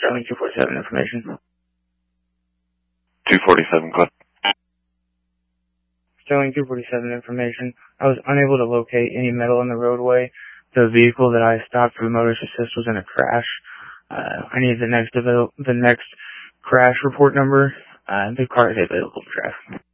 Sterling 247 information. 247, go ahead. Sterling 247 information. I was unable to locate any metal in the roadway. The vehicle that I stopped for motorist assist was in a crash. I need the next crash report number. The car is available for traffic.